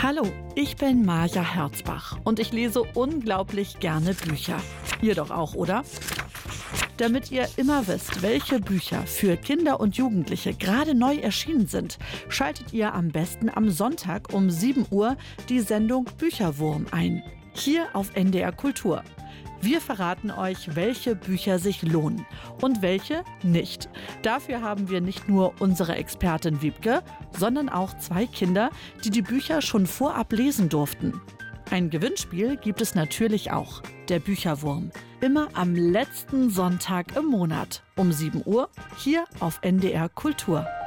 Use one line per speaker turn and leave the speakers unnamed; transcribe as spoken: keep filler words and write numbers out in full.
Hallo, ich bin Maja Herzbach und ich lese unglaublich gerne Bücher. Ihr doch auch, oder? Damit ihr immer wisst, welche Bücher für Kinder und Jugendliche gerade neu erschienen sind, schaltet ihr am besten am Sonntag um sieben Uhr die Sendung Bücherwurm ein. Hier auf N D R Kultur. Wir verraten euch, welche Bücher sich lohnen und welche nicht. Dafür haben wir nicht nur unsere Expertin Wiebke, sondern auch zwei Kinder, die die Bücher schon vorab lesen durften. Ein Gewinnspiel gibt es natürlich auch, der Bücherwurm. Immer am letzten Sonntag im Monat um sieben Uhr hier auf N D R Kultur.